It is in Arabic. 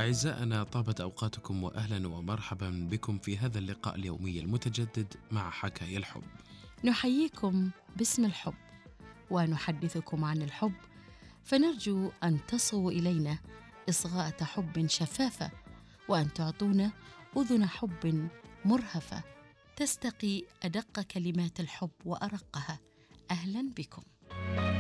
أعزائنا، طابت أوقاتكم وأهلا ومرحبا بكم في هذا اللقاء اليومي المتجدد مع حكاية الحب. نحييكم باسم الحب ونحدثكم عن الحب، فنرجو أن تصغوا إلينا إصغاءة حب شفافة، وأن تعطونا أذن حب مرهفة تستقي أدق كلمات الحب وأرقها. أهلا بكم.